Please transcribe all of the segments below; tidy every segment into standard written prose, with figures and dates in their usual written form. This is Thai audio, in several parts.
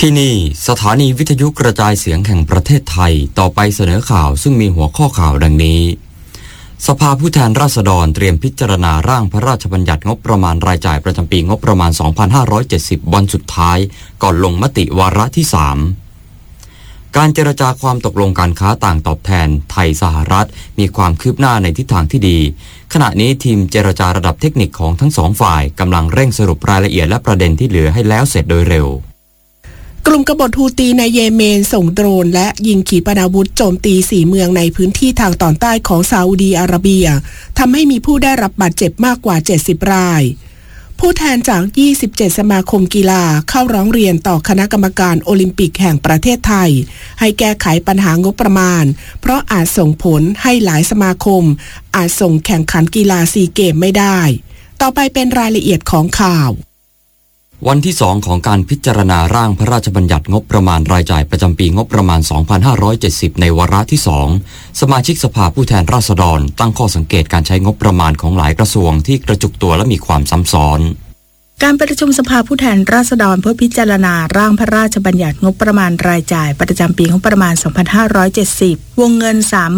ที่นี่สถานีวิทยุกระจายเสียงแห่งประเทศไทยต่อไปเสนอข่าวซึ่งมีหัวข้อข่าวดังนี้สภาผู้แทนราษฎรเตรียมพิจารณาร่างพระราชบัญญัติงบประมาณรายจ่ายประจำปีงบประมาณ 2570 วันสุดท้ายก่อนลงมติวาระที่ 3การเจรจาความตกลงการค้าต่างตอบแทนไทยสหรัฐมีความคืบหน้าในทิศทางที่ดีขณะนี้ทีมเจรจาระดับเทคนิคของทั้งสองฝ่ายกำลังเร่งสรุปรายละเอียดและประเด็นที่เหลือให้แล้วเสร็จโดยเร็วกลุ่มกบฏฮูตีในเยเมนส่งโดรนและยิงขีปนาวุธโจมตี4เมืองในพื้นที่ทางตอนใต้ของซาอุดีอาระเบียทำให้มีผู้ได้รับบาดเจ็บมากกว่า70รายผู้แทนจาก27สมาคมกีฬาเข้าร้องเรียนต่อคณะกรรมการโอลิมปิกแห่งประเทศไทยให้แก้ไขปัญหางบประมาณเพราะอาจส่งผลให้หลายสมาคมอาจส่งแข่งขันกีฬาซีเกมไม่ได้ต่อไปเป็นรายละเอียดของข่าววันที่2ของการพิจารณาร่างพระราชบัญญัติงบประมาณรายจ่ายประจำปีงบประมาณ 2570 ในวาระที่ 2 สมาชิกสภาผู้แทนราษฎรตั้งข้อสังเกตการใช้งบประมาณของหลายกระทรวงที่กระจุกตัวและมีความซ้ำซ้อนการประชุมสภาผู้แทนราษฎรเพื่อพิจารณาร่างพระราชบัญญัติงบประมาณรายจ่ายประจำปีงบประมาณ 2570 วงเงิน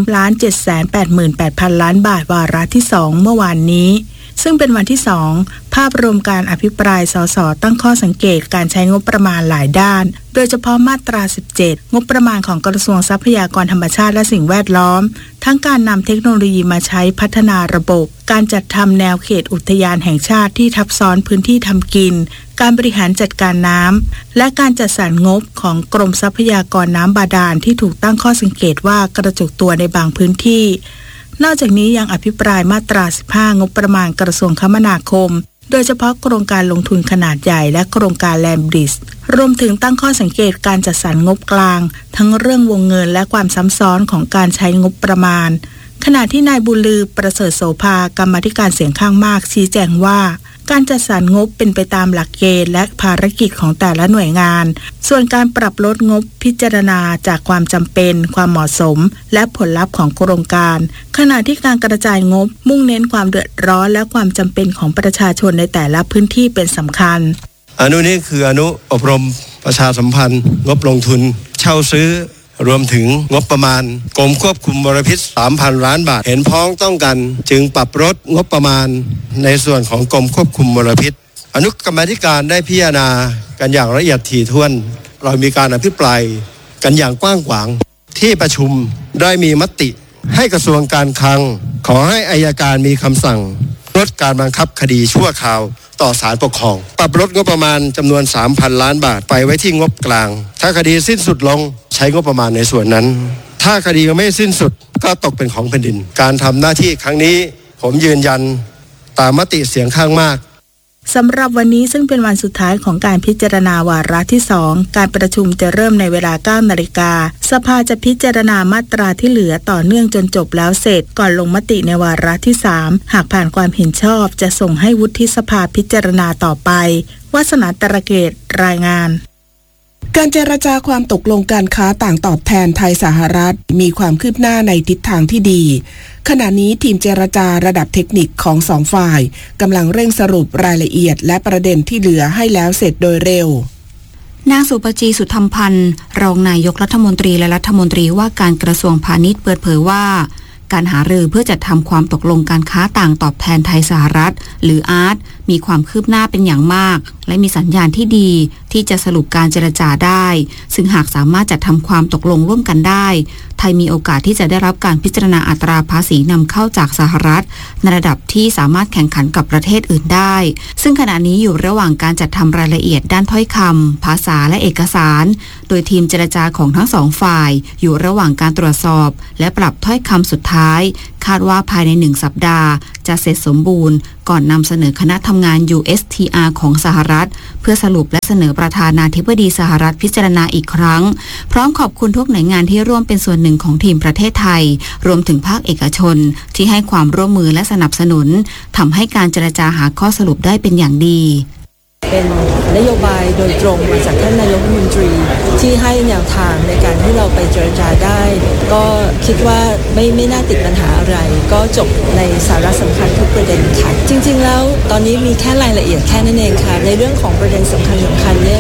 3,788,000 ล้านบาทวาระที่ 2 เมื่อวานนี้ซึ่งเป็นวันที่ 2 ภาพรวมการอภิปรายสสตั้งข้อสังเกตการใช้งบประมาณหลายด้านโดยเฉพาะมาตรา 17 งบประมาณของกระทรวงทรัพยากรธรรมชาติและสิ่งแวดล้อมทั้งการนำเทคโนโลยีมาใช้พัฒนาระบบการจัดทำแนวเขตอุทยานแห่งชาติที่ทับซ้อนพื้นที่ทำกินการบริหารจัดการน้ำและการจัดสรรงบของกรมทรัพยากรน้ำบาดาลที่ถูกตั้งข้อสังเกตว่ากระจุกตัวในบางพื้นที่นอกจากนี้ยังอภิปรายมาตรา 15 งบประมาณกระทรวงคมนาคมโดยเฉพาะโครงการลงทุนขนาดใหญ่และโครงการแลนด์บริดจ์รวมถึงตั้งข้อสังเกตการจัดสรรงบกลางทั้งเรื่องวงเงินและความซ้ำซ้อนของการใช้งบประมาณขณะที่นายบุญลือประเสริฐโสภากรรมาธิการเสียงข้างมากชี้แจงว่าการจัดสรรงบเป็นไปตามหลักเกณฑ์และภารกิจของแต่ละหน่วยงานส่วนการปรับลดงบพิจารณาจากความจำเป็นความเหมาะสมและผลลัพธ์ของโครงการขณะที่การกระจายงบมุ่งเน้นความเดือดร้อนและความจำเป็นของประชาชนในแต่ละพื้นที่เป็นสำคัญอนุนี้คืออนุอบรมประชาสัมพันธ์งบลงทุนเช่าซื้อรวมถึงงบประมาณกรมควบคุมมลพิษ 3,000 ล้านบาทเห็นพ้องต้องกันจึงปรับลดงบประมาณในส่วนของกรมควบคุมมลพิษอนุกรรมาธิการได้พิจารณากันอย่างละเอียดถี่ถ้วนเรามีการอภิปรายกันอย่างกว้างขวางที่ประชุมได้มีมติให้กระทรวงการคลังขอให้อัยการมีคำสั่งลดการบังคับคดีชั่วคราวต่อศาลปกครองปรับลดงบประมาณจำนวน 3,000 ล้านบาทไปไว้ที่งบกลางถ้าคดีสิ้นสุดลงใช้งบประมาณในส่วนนั้นถ้าคดียังไม่สิ้นสุดก็ตกเป็นของแผ่นดินการทำหน้าที่ครั้งนี้ผมยืนยันตามมติเสียงข้างมากสำหรับวันนี้ซึ่งเป็นวันสุดท้ายของการพิจารณาวาระที่ 2การประชุมจะเริ่มในเวลา 9 นาฬิกาสภาจะพิจารณามาตราที่เหลือต่อเนื่องจนจบแล้วเสร็จก่อนลงมติในวาระที่ 3หากผ่านความเห็นชอบจะส่งให้วุฒิสภาพิจารณาต่อไปวาสนาตระเกตรายงานการเจรจาความตกลงการค้าต่างตอบแทนไทยสหรัฐมีความคืบหน้าในทิศทางที่ดีขณะนี้ทีมเจรจาระดับเทคนิคของสองฝ่ายกำลังเร่งสรุปรายละเอียดและประเด็นที่เหลือให้แล้วเสร็จโดยเร็วนางสุปจีสุธรรมพันธ์รองนายกรัฐมนตรีและรัฐมนตรีว่าการกระทรวงพาณิชย์เปิดเผยว่าการหารือเพื่อจัดทำความตกลงการค้าต่างตอบแทนไทยสหรัฐหรืออาร์ตมีความคืบหน้าเป็นอย่างมากและมีสัญญาณที่ดีที่จะสรุปการเจรจาได้ซึ่งหากสามารถจัดทำความตกลงร่วมกันได้ไทยมีโอกาสที่จะได้รับการพิจารณาอัตราภาษีนำเข้าจากสหรัฐในระดับที่สามารถแข่งขันกับประเทศอื่นได้ซึ่งขณะนี้อยู่ระหว่างการจัดทำรายละเอียดด้านถ้อยคำภาษาและเอกสารโดยทีมเจรจาของทั้งสองฝ่ายอยู่ระหว่างการตรวจสอบและปรับถ้อยคำสุดท้ายคาดว่าภายใน1 สัปดาห์จะเสร็จสมบูรณ์ก่อนนำเสนอคณะทำงาน USTR ของสหรัฐเพื่อสรุปและเสนอประธานาธิบดีสหรัฐพิจารณาอีกครั้งพร้อมขอบคุณทุกหน่วยงานที่ร่วมเป็นส่วนหนึ่งของทีมประเทศไทยรวมถึงภาคเอกชนที่ให้ความร่วมมือและสนับสนุนทำให้การเจรจาหาข้อสรุปได้เป็นอย่างดีเป็นนโยบายโดยตรงมาจากท่านนายกรัฐมนตรีที่ให้แนวทางในการที่เราไปเจรจาได้ก็คิดว่าไม่น่าติดปัญหาอะไรก็จบในสาระสำคัญทุกประเด็นค่ะจริงๆแล้วตอนนี้มีแค่รายละเอียดแค่นั้นเองค่ะในเรื่องของประเด็นสำคัญเนี่ย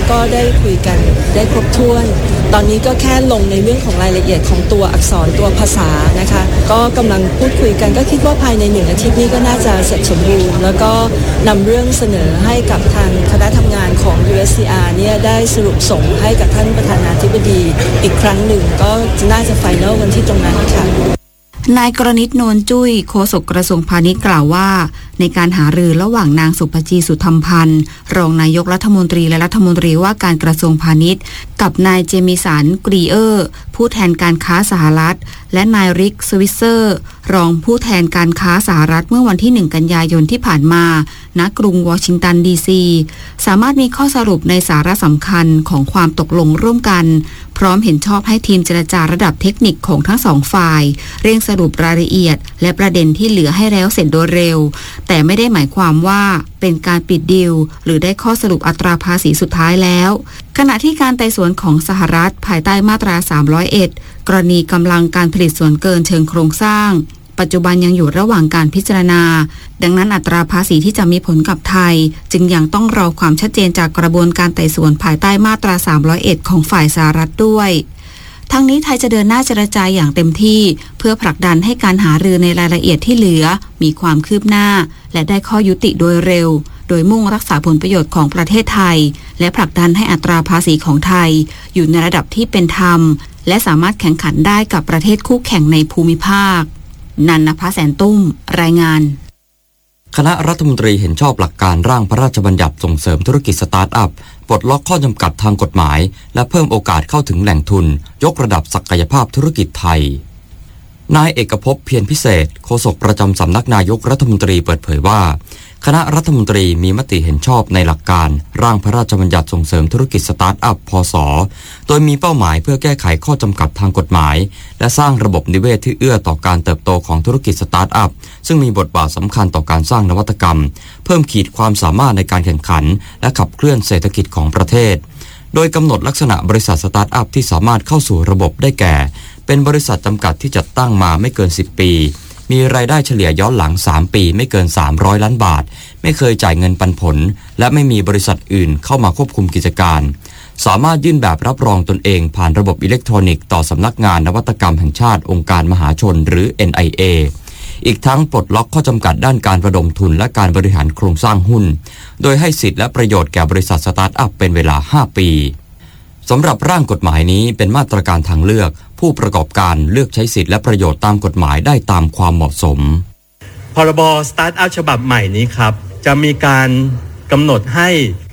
ก็ได้คุยกันได้ครบถ้วนตอนนี้ก็แค่ลงในเรื่องของรายละเอียดของตัวอักษรตัวภาษานะคะก็กำลังพูดคุยกันก็คิดว่าภายใน1 อาทิตย์นี้ก็น่าจะเสร็จสมบูรณ์แล้วก็นำเรื่องเสนอให้กับทางคณะทำงานของ USCR เนี่ยได้สรุปส่งให้กับท่านประธานาธิบดีอีกครั้งหนึ่งก็น่าจะไฟนอลกันที่ตรงนั้นค่ะนายกรณิต โนนจุ้ยโฆษกกระทรวงพาณิชย์กล่าวว่าในการหารือระหว่างนางสุภจีสุธรรมพันธ์รองนายกรัฐมนตรีและรัฐมนตรีว่าการกระทรวงพาณิชย์กับนายเจมิสันกรีเออร์ผู้แทนการค้าสหรัฐและนายริกสวิสเซอร์รองผู้แทนการค้าสหรัฐเมื่อวันที่1 กันยายนที่ผ่านมาณกรุงวอชิงตันดีซีสามารถมีข้อสรุปในสาระสำคัญของความตกลงร่วมกันพร้อมเห็นชอบให้ทีมเจรจาระดับเทคนิคของทั้งสองฝ่ายเร่งสรุปรายละเอียดและประเด็นที่เหลือให้แล้วเสร็จโดยเร็วแต่ไม่ได้หมายความว่าเป็นการปิดดีลหรือได้ข้อสรุปอัตราภาษีสุดท้ายแล้วขณะที่การไต่สวนของสหรัฐภายใต้มาตรา301กรณีกำลังการผลิตส่วนเกินเชิงโครงสร้างปัจจุบันยังอยู่ระหว่างการพิจารณาดังนั้นอัตราภาษีที่จะมีผลกับไทยจึงยังต้องรอความชัดเจนจากกระบวนการไต่สวนภายใต้มาตรา301ของฝ่ายสหรัฐด้วยทั้งนี้ไทยจะเดินหน้าเจรจาอย่างเต็มที่เพื่อผลักดันให้การหารือในรายละเอียดที่เหลือมีความคืบหน้าและได้ข้อยุติโดยเร็วโดยมุ่งรักษาผลประโยชน์ของประเทศไทยและผลักดันให้อัตราภาษีของไทยอยู่ในระดับที่เป็นธรรมและสามารถแข่งขันได้กับประเทศคู่แข่งในภูมิภาคนันนภาแสนตุ้มรายงานคณะรัฐมนตรีเห็นชอบหลักการร่างพระราชบัญญัติส่งเสริมธุรกิจสตาร์ทอัพปลดล็อกข้อจำกัดทางกฎหมายและเพิ่มโอกาสเข้าถึงแหล่งทุนยกระดับศักยภาพธุรกิจไทยนายเอกภพเพียรพิเศษโฆษกประจำสำนักนายกรัฐมนตรีเปิดเผยว่าคณะรัฐมนตรีมีมติเห็นชอบในหลักการร่างพระราชบัญญัติส่งเสริมธุรกิจสตาร์ทอัพพศโดยมีเป้าหมายเพื่อแก้ไขข้อจำกัดทางกฎหมายและสร้างระบบนิเวศที่เอื้อต่อการเติบโตของธุรกิจสตาร์ทอัพซึ่งมีบทบาทสำคัญต่อการสร้างนวัตกรรมเพิ่มขีดความสามารถในการแข่งขันและขับเคลื่อนเศรษฐกิจของประเทศโดยกำหนดลักษณะบริษัทสตาร์ทอัพที่สามารถเข้าสู่ระบบได้แก่เป็นบริษัทจำกัดที่จัดตั้งมาไม่เกิน10 ปีมีรายได้เฉลี่ยย้อนหลัง3 ปีไม่เกิน300 ล้านบาทไม่เคยจ่ายเงินปันผลและไม่มีบริษัทอื่นเข้ามาควบคุมกิจการสามารถยื่นแบบรับรองตนเองผ่านระบบอิเล็กทรอนิกส์ต่อสำนักงานนวัตกรรมแห่งชาติองค์การมหาชนหรือ NIA อีกทั้งปลดล็อกข้อจำกัดด้านการระดมทุนและการบริหารโครงสร้างหุ้นโดยให้สิทธิและประโยชน์แก่บริษัทสตาร์ทอัพเป็นเวลา5 ปีสำหรับร่างกฎหมายนี้เป็นมาตรการทางเลือกผู้ประกอบการเลือกใช้สิทธิและประโยชน์ตามกฎหมายได้ตามความเหมาะสมพรบสตาร์ทอัพฉบับใหม่นี้ครับจะมีการกำหนดให้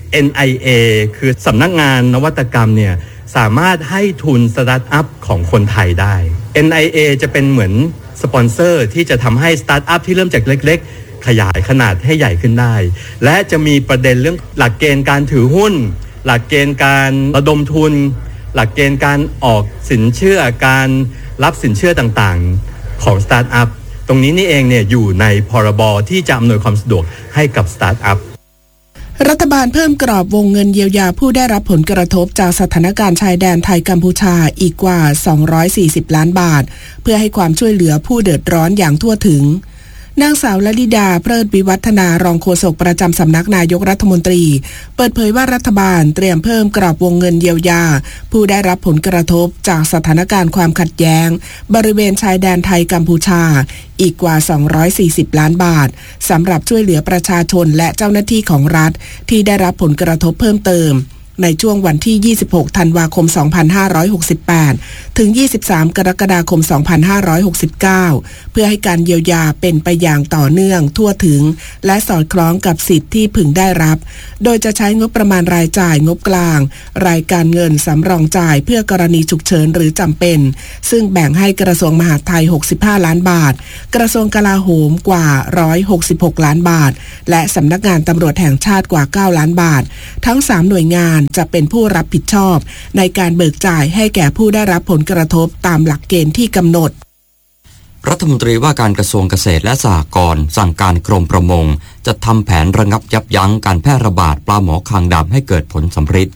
NIA คือสำนักงานนวัตกรรมเนี่ยสามารถให้ทุนสตาร์ทอัพของคนไทยได้ NIA จะเป็นเหมือนสปอนเซอร์ที่จะทำให้สตาร์ทอัพที่เริ่มจากเล็กๆขยายขนาดให้ใหญ่ขึ้นได้และจะมีประเด็นเรื่องหลักเกณฑ์การถือหุ้นหลักเกณฑ์การระดมทุนหลักเกณฑ์การออกสินเชื่อการรับสินเชื่อต่างๆของสตาร์ทอัพตรงนี้นี่เองเนี่ยอยู่ในพรบที่จะอำนวยความสะดวกให้กับสตาร์ทอัพรัฐบาลเพิ่มกรอบวงเงินเยียวยาผู้ได้รับผลกระทบจากสถานการณ์ชายแดนไทยกัมพูชาอีกกว่า240 ล้านบาทเพื่อให้ความช่วยเหลือผู้เดือดร้อนอย่างทั่วถึงนางสาวลลิดาเพลิดวิวัฒนารองโฆษกประจำสำนักนายกรัฐมนตรีเปิดเผยว่ารัฐบาลเตรียมเพิ่มกรอบวงเงินเยียวยาผู้ได้รับผลกระทบจากสถานการณ์ความขัดแย้งบริเวณชายแดนไทยกัมพูชาอีกกว่า240 ล้านบาทสำหรับช่วยเหลือประชาชนและเจ้าหน้าที่ของรัฐที่ได้รับผลกระทบเพิ่มเติมในช่วงวันที่26 ธันวาคม 2568 ถึง 23 กรกฎาคม 2569 เพื่อให้การเยียวยาเป็นไปอย่างต่อเนื่องทั่วถึงและสอดคล้องกับสิทธิ์ที่พึงได้รับโดยจะใช้งบประมาณรายจ่ายงบกลางรายการเงินสำรองจ่ายเพื่อกรณีฉุกเฉินหรือจำเป็นซึ่งแบ่งให้กระทรวงมหาดไทย65 ล้านบาทกระทรวงกลาโหมกว่า166 ล้านบาทและสำนักงานตำรวจแห่งชาติกว่า9 ล้านบาททั้ง3หน่วยงานจะเป็นผู้รับผิดชอบในการเบิกจ่ายให้แก่ผู้ได้รับผลกระทบตามหลักเกณฑ์ที่กำหนดรัฐมนตรีว่าการกระทรวงเกษตรและสหกรณ์สั่งการกรมประมงจัดทำแผนระงับยับยั้งการแพร่ระบาดปลาหมอคางดำให้เกิดผลสำฤทธิ์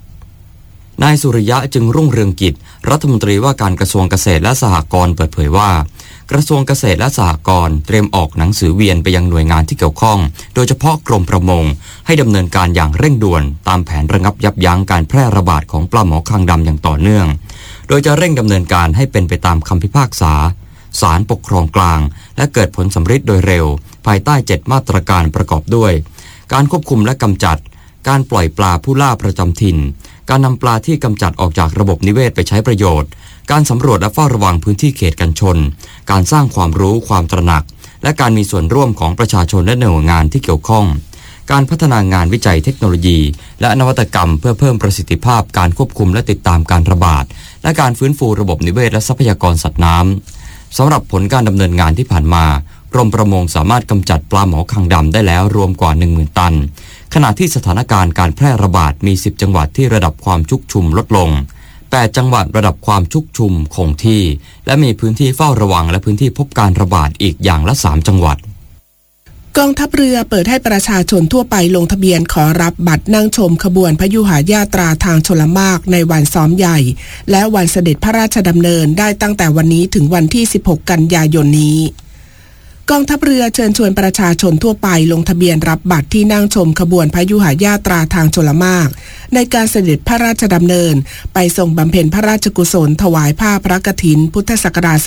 นายสุริยะจึงรุ่งเรืองกิจรัฐมนตรีว่าการกระทรวงเกษตรและสหกรณ์เปิดเผยว่ากระทรวงเกษตรและสหกรณ์เตรียมออกหนังสือเวียนไปยังหน่วยงานที่เกี่ยวข้องโดยเฉพาะกรมประมงให้ดำเนินการอย่างเร่งด่วนตามแผนระงับยับยั้งการแพร่ระบาดของปลาหมอคางดำอย่างต่อเนื่องโดยจะเร่งดำเนินการให้เป็นไปตามคำพิพากษาศาลปกครองกลางและเกิดผลสำฤทธิ์โดยเร็วภายใต้7มาตรการประกอบด้วยการควบคุมและกำจัดการปล่อยปลาผู้ล่าประจำถิ่นการนำปลาที่กำจัดออกจากระบบนิเวศไปใช้ประโยชน์การสำรวจและเฝ้าระวังพื้นที่เขตกันชนการสร้างความรู้ความตระหนักและการมีส่วนร่วมของประชาชนและหน่วยงานที่เกี่ยวข้องการพัฒนางานวิจัยเทคโนโลยีและนวัตกรรมเพื่อเพิ่มประสิทธิภาพการควบคุมและติดตามการระบาดและการฟื้นฟูระบบนิเวศและทรัพยากรสัตว์น้ำสำหรับผลการดำเนินงานที่ผ่านมากรมประมงสามารถกำจัดปลาหมอคางดำได้แล้วรวมกว่า 10,000 ตันขณะที่สถานการณ์การแพร่ระบาดมี10จังหวัดที่ระดับความชุกชุมลดลง8จังหวัดระดับความชุกชุมคงที่และมีพื้นที่เฝ้าระวังและพื้นที่พบการระบาดอีกอย่างละ3จังหวัดกองทัพเรือเปิดให้ประชาชนทั่วไปลงทะเบียนขอรับบัตรนั่งชมขบวนพยุหญาตราทางชลมารในวันซ้อมใหญ่และวันเสด็จพระราชดำเนินได้ตั้งแต่วันนี้ถึงวันที่16กันยายนนี้กองทัพเรือเชิญชวนประชาชนทั่วไปลงทะเบียนรับบัตรที่นั่งชมขบวนพยุหญาตราทางชลมารในการเสด็จพระราชดำเนินไปทรงบำเพ็ญพระราชกุศลถวายผ้าพระกฐินพุทธศักราช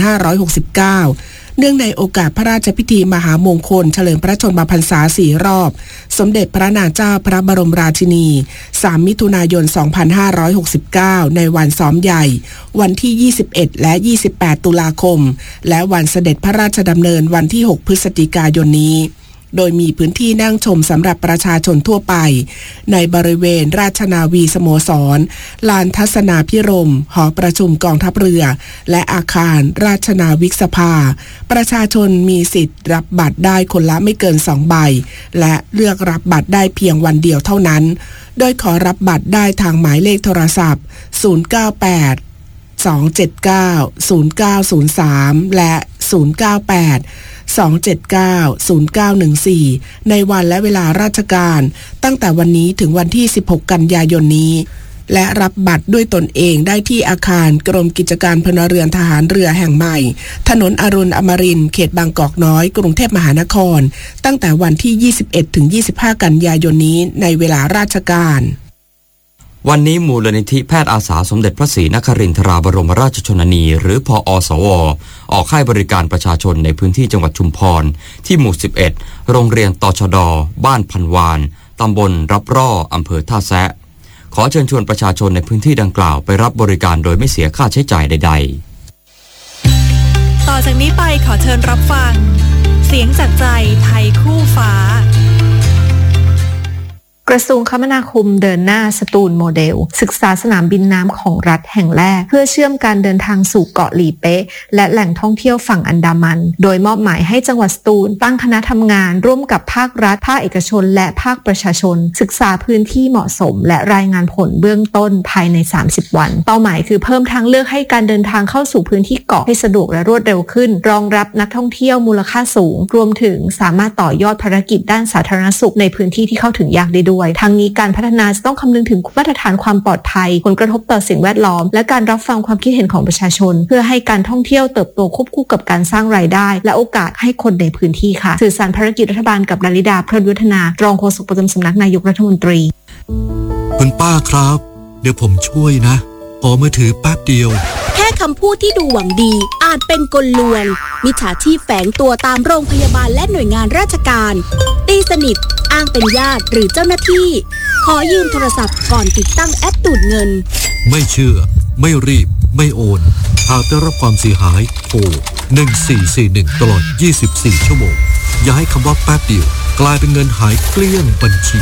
2569 เนื่องในโอกาสพระราชพิธีมหามงคลเฉลิมพระชนมพรรษา4 รอบสมเด็จพระนางเจ้าพระบรมราชินี3 มิถุนายน 2569 ในวันซ้อมใหญ่วันที่ 21 และ 28 ตุลาคมและวันเสด็จพระราชดำเนินวันที่ 6 พฤศจิกายนนี้โดยมีพื้นที่นั่งชมสำหรับประชาชนทั่วไปในบริเวณราชนาวีสโมสรลานทัศนาพิรมย์หอประชุมกองทัพเรือและอาคารราชนาวิกสภาประชาชนมีสิทธิ์รับบัตรได้คนละไม่เกิน2 ใบและเลือกรับบัตรได้เพียงวันเดียวเท่านั้นโดยขอรับบัตรได้ทางหมายเลขโทรศัพท์098-279-0903 และ 098-279-0914 ในวันและเวลาราชการตั้งแต่วันนี้ถึงวันที่16กันยายนนี้และรับบัตรด้วยตนเองได้ที่อาคารกรมกิจการพลเรือนทหารเรือแห่งใหม่ถนนอรุณอมรินทร์เขตบางกอกน้อยกรุงเทพมหานครตั้งแต่วันที่21ถึง25กันยายนนี้ในเวลาราชการวันนี้มูลนิธิแพทย์อาสาสมเด็จพระศรีนครินทราบรมราชชนนีหรือพอสวออกให้บริการประชาชนในพื้นที่จังหวัดชุมพรที่หมู่11โรงเรียนตชด.บ้านพันวานตำบลรับร่ออำเภอท่าแซะขอเชิญชวนประชาชนในพื้นที่ดังกล่าวไปรับบริการโดยไม่เสียค่าใช้จ่ายใดๆต่อจากนี้ไปขอเชิญรับฟังเสียงจากใจไทยคู่ฟ้ากระทรวงคมนาคมเดินหน้าสตูลโมเดลศึกษาสนามบินน้ำของรัฐแห่งแรกเพื่อเชื่อมการเดินทางสู่เกาะหลีเป๊ะและแหล่งท่องเที่ยวฝั่งอันดามันโดยมอบหมายให้จังหวัดสตูลตั้งคณะทำงานร่วมกับภาครัฐภาคเอกชนและภาคประชาชนศึกษาพื้นที่เหมาะสมและรายงานผลเบื้องต้นภายใน30วันเป้าหมายคือเพิ่มทางเลือกให้การเดินทางเข้าสู่พื้นที่เกาะให้สะดวกและรวดเร็วขึ้นรองรับนักท่องเที่ยวมูลค่าสูงรวมถึงสามารถต่อยอดภารกิจด้านสาธารณสุขในพื้นที่ที่เข้าถึงยากได้ด้วยทั้งนี้การพัฒนาจะต้องคำนึงถึงมาตรฐานความปลอดภัยผลกระทบต่อสิ่งแวดล้อมและการรับฟังความคิดเห็นของประชาชนเพื่อให้การท่องเที่ยวเติบโตควบคู่กับการสร้างรายได้และโอกาสให้คนในพื้นที่ค่ะสื่อสารภารกิจรัฐบาลกับลลิดาพรหมยุทธนารองโฆษกประจำสำนักนายกรัฐมนตรีคุณป้าครับเดี๋ยวผมช่วยนะขอมือถือแป๊บเดียวแค่คำพูดที่ดูหวังดีอาจเป็นกลลวงมิจฉาชีพแฝงตัวตามโรงพยาบาลและหน่วยงานราชการตีสนิทอ้างเป็นญาติหรือเจ้าหน้าที่ขอยืมโทรศัพท์ก่อนติดตั้งแอปดูดเงินไม่เชื่อไม่รีบไม่โอนหากได้รับความเสียหายโทร1441ตลอด24ชั่วโมงอย่าให้คำว่าแป๊บเดียวกลายเป็นเงินหายเกลี้ยงบัญชี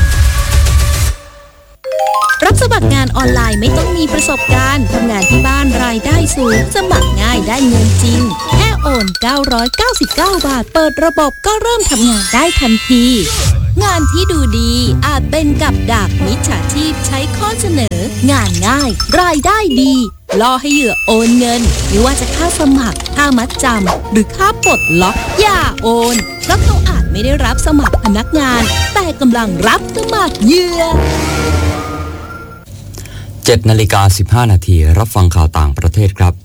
รับสมัครงานออนไลน์ไม่ต้องมีประสบการณ์ทำงานที่บ้านรายได้สูงสมัครง่ายได้เงินจริงแค่โอน999 บาทเปิดระบบก็เริ่มทำงานได้ทันทีงานที่ดูดีอาจเป็นกับดักมิจฉาชีพใช้ข้อเสนองานง่ายรายได้ดีล่อให้เหยื่อโอนเงินไม่ว่าจะค่าสมัครค่ามัดจำหรือค่าปลดล็อกอย่าโอนเพราะเขาอาจไม่ได้รับสมัครพนักงานแต่กำลังรับสมัครเหยื่อ 7:15 น.รับฟังข่าวต่างประเทศครับ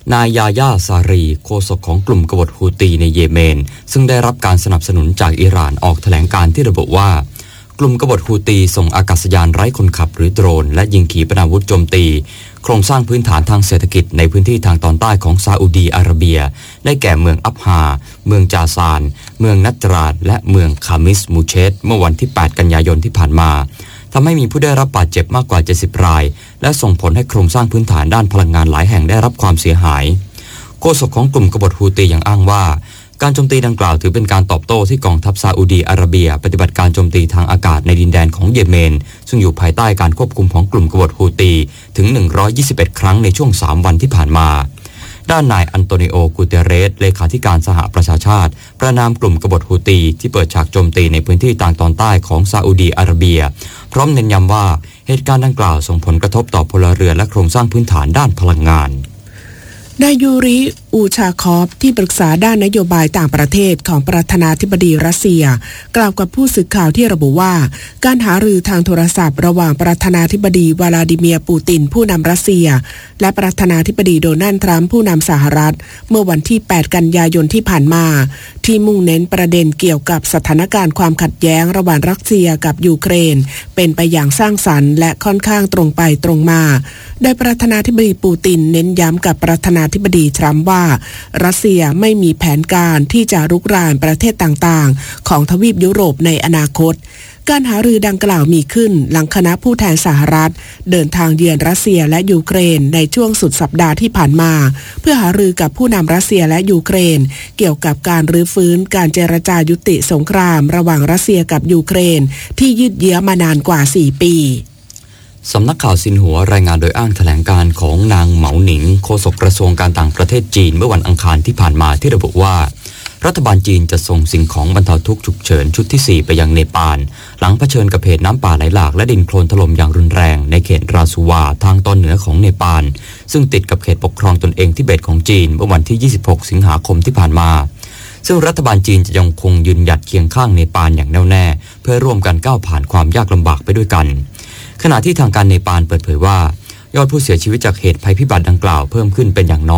นายยาย่าซารีโฆษกของกลุ่มกบฏฮูตีในเยเมนซึ่งได้รับการสนับสนุนจากอิหร่านออกแถลงการณ์ที่ระบุว่ากลุ่มกบฏฮูตีส่งอากาศยานไร้คนขับหรือโดรนและยิงขีปนาวุธโจมตีโครงสร้างพื้นฐานทางเศรษฐกิจในพื้นที่ทางตอนใต้ของซาอุดีอาระเบียได้แก่เมืองอับฮาเมืองจาซานเมืองนัตราดและเมืองคามิสมูเชตเมื่อวันที่ 8 กันยายนที่ผ่านมาทำให้มีผู้ได้รับบาดเจ็บมากกว่า 70 รายและส่งผลให้โครงสร้างพื้นฐานด้านพลังงานหลายแห่งได้รับความเสียหายโฆษกของกลุ่มกบฏฮูตียังอ้างว่าการโจมตีดังกล่าวถือเป็นการตอบโต้ที่กองทัพซาอุดีอาระเบียปฏิบัติการโจมตีทางอากาศในดินแดนของเยเมนซึ่งอยู่ภายใต้การควบคุมของกลุ่มกบฏฮูตีถึง121ครั้งในช่วง3วันที่ผ่านมาด้านนายอันโตนิโอ กูเตเรสเลขาธิการสหประชาชาติประณามกลุ่มกบฏฮูตีที่เปิดฉากโจมตีในพื้นที่ทางตอนใต้ของซาอุดีอาระเบียพร้อมเน้นย้ำว่าเหตุการณ์ดังกล่าวส่งผลกระทบต่อพลเรือนและโครงสร้างพื้นฐานด้านพลังงานนายยูริอูชาคอฟที่ปรึกษาด้านนโยบายต่างประเทศของประธานาธิบดีรัสเซียกล่าวกับผู้สื่อข่าวที่ระบุว่าการหารือทางโทรศัพท์ระหว่างประธานาธิบดีวลาดิเมียร์ปูตินผู้นำรัสเซียและประธานาธิบดีโดนัลด์ทรัมป์ผู้นำสหรัฐเมื่อวันที่ 8 กันยายนที่ผ่านมาที่มุ่งเน้นประเด็นเกี่ยวกับสถานการณ์ความขัดแย้งระหว่างรัสเซียกับยูเครนเป็นไปอย่างสร้างสรรค์และค่อนข้างตรงไปตรงมาโดยประธานาธิบดีปูตินเน้นย้ำกับประธานาธิบดีทรัมป์ว่ารัสเซียไม่มีแผนการที่จะรุกรานประเทศต่างๆของทวีปยุโรปในอนาคตการหารือดังกล่าวมีขึ้นหลังคณะผู้แทนสหรัฐเดินทางเยือนรัสเซียและยูเครนในช่วงสุดสัปดาห์ที่ผ่านมาเพื่อหารือกับผู้นำรัสเซียและยูเครนเกี่ยวกับการรื้อฟื้นการเจรจายุติสงครามระหว่างรัสเซียกับยูเครนที่ยืดเยื้อมานานกว่า4 ปีสำนักข่าวซินหัวรายงานโดยอ้างแถลงการของนางเหมาหนิงโฆษกกระทรวงการต่างประเทศจีนเมื่อวันอังคารที่ผ่านมาที่ระบุว่ารัฐบาลจีนจะส่งสิ่งของบรรเทาทุกข์ฉุกเฉินชุดที่4ไปยังเนปาลหลังเผชิญกับเหตุน้ำป่าไหลหลากและดินโคลนถล่มอย่างรุนแรงในเขตราซูวาทางตอนเหนือของเนปาลซึ่งติดกับเขตปกครองตนเองทิเบตของจีนเมื่อวันที่26สิงหาคมที่ผ่านมาซึ่งรัฐบาลจีนจะยังคงยืนหยัดเคียงข้างเนปาลอย่างแน่วแน่เพื่อร่วมกันก้าวผ่านความยากลำบากไปด้วยกันขณะที่ทางการเนปาลเปิดเผยว่ายอดผู้เสียชีวิตจากเหตุภัยพิบัติดังกล่าวเพิ่มขึ้นเป็นอย่างน้อย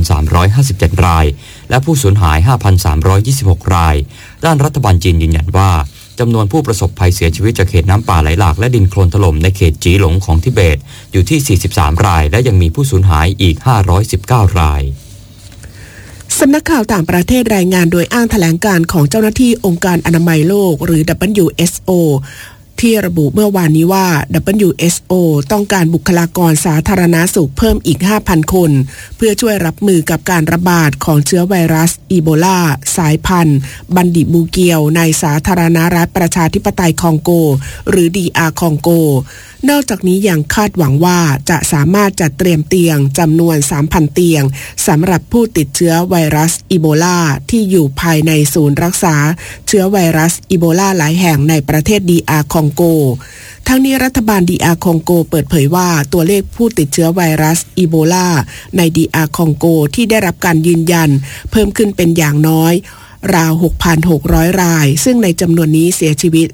1,357 รายและผู้สูญหาย 5,326 รายด้านรัฐบาลจีนยืนยันว่าจำนวนผู้ประสบภัยเสียชีวิตจากเหตุน้ำป่าไหลหลากและดินโคลนถล่มในเขตจีหลงของทิเบตอยู่ที่43 รายและยังมีผู้สูญหายอีก519 รายสำนักข่าวต่างประเทศรายงานโดยอ้างแถลงการของเจ้าหน้าที่องค์การอนามัยโลกหรือ WHOที่ระบุเมื่อวานนี้ว่า WHO ต้องการบุคลากรสาธารณสุขเพิ่มอีก 5,000 คนเพื่อช่วยรับมือกับการระบาดของเชื้อไวรัสอีโบลาสายพันธุ์บันดิบูเกียวในสาธารณรัฐประชาธิปไตยคองโกหรือ DR คองโกนอกจากนี้ยังคาดหวังว่าจะสามารถจัดเตรียมเตียงจำนวน 3,000 เตียงสำหรับผู้ติดเชื้อไวรัสอีโบลาที่อยู่ภายในศูนย์รักษาเชื้อไวรัสอีโบลาหลายแห่งในประเทศ DR คองโกทั้งนี้รัฐบาล DR คองโกเปิดเผยว่าตัวเลขผู้ติดเชื้อไวรัสอีโบลาใน DR คองโกที่ได้รับการยืนยันเพิ่มขึ้นเป็นอย่างน้อยราว 6,600 รายซึ่งในจำนวนนี้เสียชีวิต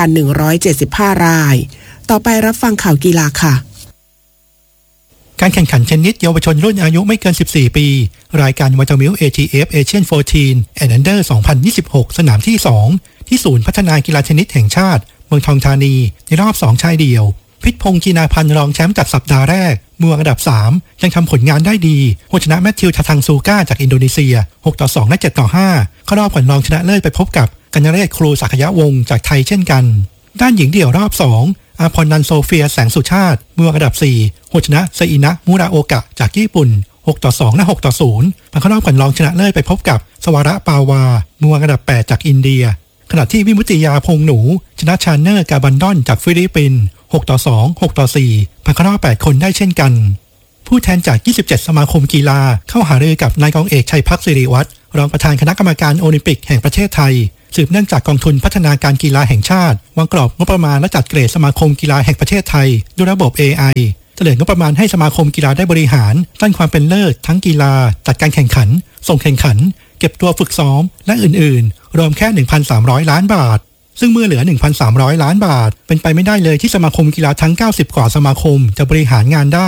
3,175 รายต่อไปรับฟังข่าวกีฬาค่ะการแข่งขันเทนนิสเยาวชนรุ่นอายุไม่เกิน14ปีรายการวัตมิล ATF Asian 14 and Under 2026 สนามที่2ที่ศูนย์พัฒนากีฬาเทนนิสแห่งชาติเมืองทองธานีในรอบ2ชายเดี่ยวพิษพงษ์จีนาพันธ์รองแชมป์จากสัปดาห์แรกมืออันดับ3ยังทำผลงานได้ดีชนะแมทธิว ทาทังซูก้าจากอินโดนีเซีย 6-2 และ 7-5 เข้ารอบก่อนรองชนะเลิศไปพบกับกัญญาเรศครูศักยวงศ์จากไทยเช่นกันด้านหญิงเดี่ยวรอบ2อาพรนันโซเฟียแสงสุชาติมืออันดับ4ชนะเซอินะมูราโอกะจากญี่ปุ่น 6-2 และ 6-0 เข้ารอบก่อนรองชนะเลิศไปพบกับสวาระปาวามืออันดับ8จากอินเดียขณะที่วิมุตติยาพงษ์หนูชนะชาเนอร์กาบันดอนจากฟิลิปปินส์ 6-2 6-4 เข้ารอบ8คนได้เช่นกันผู้แทนจาก27สมาคมกีฬาเข้าหารือกับนายกองเอกชัยพักดิ์สิริวัฒน์รองประธานคณะกรรมการโอลิมปิกแห่งประเทศไทยสืบเนื่องจากกองทุนพัฒนาการกีฬาแห่งชาติวางกรอบงบประมาณและจัดเกรดสมาคมกีฬาแห่งประเทศไทยด้วยระบบ AI เสนองบประมาณให้สมาคมกีฬาได้บริหารด้านความเป็นเลิศทั้งกีฬาจัดการแข่งขันส่งแข่งขันเก็บตัวฝึกซ้อมและอื่นๆรวมแค่ 1,300 ล้านบาทซึ่งเมื่อเหลือ 1,300 ล้านบาทเป็นไปไม่ได้เลยที่สมาคมกีฬาทั้ง90กว่าสมาคมจะบริหารงานได้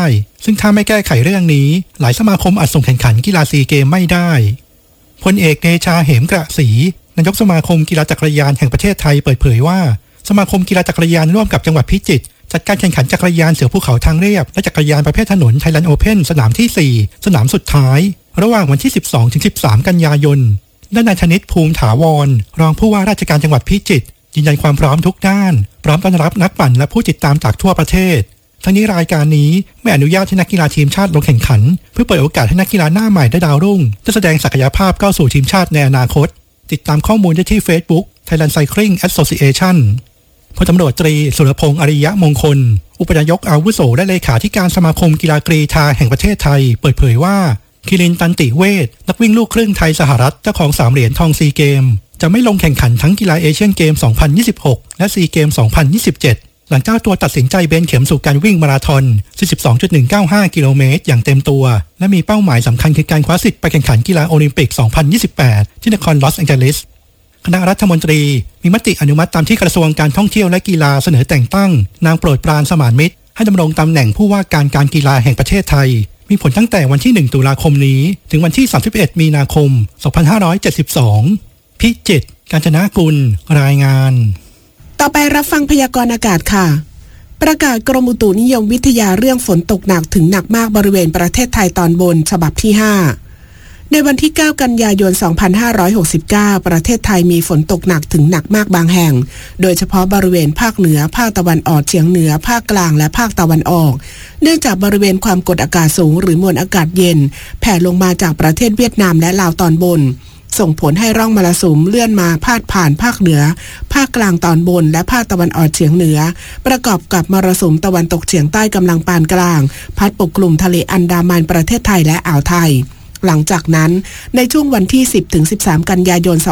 ซึ่งถ้าไม่แก้ไขเรื่องนี้หลายสมาคมอาจส่งแข่งขันกีฬาซีเกมไม่ได้พลเอกเดชาเหมกระศรีนายกสมาคมกีฬาจักรยานแห่งประเทศไทยเปิดเผยว่าสมาคมกีฬาจักรยานร่วมกับจังหวัดพิจิตรจัดการแข่งขันจักรยานเสือภูเขาทางเรียบและจักรยานประเภทถนนไทยแลนด์โอเพ่นสนามที่4สนามสุดท้ายระหว่างวันที่ 12-13 กันยายนด้านนายธนิตภูมิถาวรรองผู้ว่าราชการจังหวัดพิจิตรยืนยันความพร้อมทุกด้านพร้อมต้อนรับนักปั่นและผู้ติดตามจากทั่วประเทศทั้งนี้รายการนี้ไม่อนุญาตให้นักกีฬาทีมชาติลงแข่งขันเพื่อเปิดโอกาสให้นักกีฬาหน้าใหม่และดาวรุ่งได้แสดงศักยภาพก้าวสู่ทีมชาติในอนาคตติดตามข้อมูลได้ที่ Facebook Thailand Cycling Association พลตำรวจตรีสุรพงษ์อริยะมงคลอุปนายกอาวุโสและเลขาธิการสมาคมกีฬากรีฑาแห่งประเทศไทยเปิดเผยว่าคิรินตันติเวชนักวิ่งลูกครึ่งไทยสหรัฐเจ้าของ3เหรียญทองซีเกมจะไม่ลงแข่งขันทั้งกีฬาเอเชียนเกม 2026 และซีเกม 2027 หลังเจ้าตัวตัดสินใจเบนเข็มสู่การวิ่งมาราธอน 42.195 กิโลเมตรอย่างเต็มตัวและมีเป้าหมายสำคัญคือการคว้าสิทธิ์ไปแข่งขันกีฬาโอลิมปิก 2028 ที่นครลอสแองเจลิสคณะรัฐมนตรีมีมติอนุมัติตามที่กระทรวงการท่องเที่ยวและกีฬาเสนอแต่งตั้งนางโปรดปรานสมานมิตรให้ดำรงตำแหน่งผู้ว่าการกีฬาแห่งประเทศไทยมีผลตั้งแต่วันที่1ตุลาคมนี้ถึงวันที่31มีนาคม2572พิจิตรกาญจนกุลรายงานต่อไปรับฟังพยากรณ์อากาศค่ะประกาศกรมอุตุนิยมวิทยาเรื่องฝนตกหนักถึงหนักมากบริเวณประเทศไทยตอนบนฉบับที่5ในวันที่ 9 กันยายน 2569 ประเทศไทยมีฝนตกหนักถึงหนักมากบางแห่งโดยเฉพาะบริเวณภาคเหนือภาคตะวันออกเฉียงเหนือภาคกลางและภาคตะวันออกเนื่องจากบริเวณความกดอากาศสูงหรือมวลอากาศเย็นแผ่ลงมาจากประเทศเวียดนามและลาวตอนบนส่งผลให้ร่องมรสุมเลื่อนมาพาดผ่านภาคเหนือภาคกลางตอนบนและภาคตะวันออกเฉียงเหนือประกอบกับมรสุมตะวันตกเฉียงใต้กำลังปานกลางพัดปกคลุมทะเลอันดามันประเทศไทยและอ่าวไทยหลังจากนั้นในช่วงวันที่ 10-13 กันยายน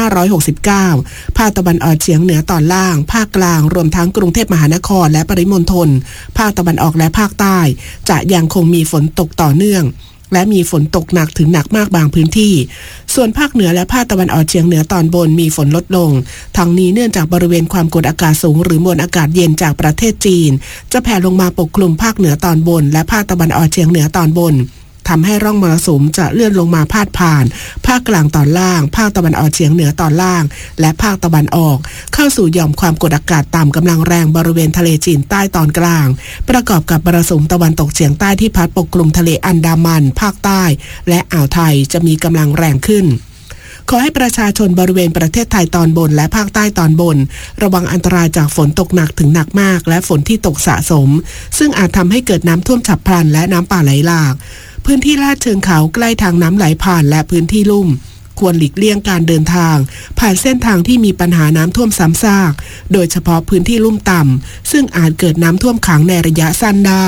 2569 ภาคตะวันออกเฉียงเหนือตอนล่างภาคกลางรวมทั้งกรุงเทพมหานครและปริมณฑลภาคตะวันออกและภาคใต้จะยังคงมีฝนตกต่อเนื่องและมีฝนตกหนักถึงหนักมากบางพื้นที่ส่วนภาคเหนือและภาคตะวันออกเฉียงเหนือตอนบนมีฝนลดลงทั้งนี้เนื่องจากบริเวณความกดอากาศสูงหรือมวลอากาศเย็นจากประเทศจีนจะแผ่ลงมาปกคลุมภาคเหนือตอนบนและภาคตะวันออกเฉียงเหนือตอนบนทำให้ร่องมรสุมจะเลื่อนลงมาพาดผ่านภาคกลางตอนล่างภาคตะวันออกเฉียงเหนือตอนล่างและภาคตะวันออกเข้าสู่หย่อมความกดอากาศต่ำกำลังแรงบริเวณทะเลจีนใต้ตอนกลางประกอบกับมรสุมตะวันตกเฉียงใต้ที่พัดปกคลุมทะเลอันดามันภาคใต้และอ่าวไทยจะมีกำลังแรงขึ้นขอให้ประชาชนบริเวณประเทศไทยตอนบนและภาคใต้ตอนบนระวังอันตรายจากฝนตกหนักถึงหนักมากและฝนที่ตกสะสมซึ่งอาจทำให้เกิดน้ำท่วมฉับพลันและน้ำป่าไหลหลากพื้นที่ลาดเชิงเขาใกล้ทางน้ำไหลผ่านและพื้นที่ลุ่มควรหลีกเลี่ยงการเดินทางผ่านเส้นทางที่มีปัญหาน้ำท่วมซ้ำซากโดยเฉพาะพื้นที่ลุ่มต่ำซึ่งอาจเกิดน้ำท่วมขังในระยะสั้นได้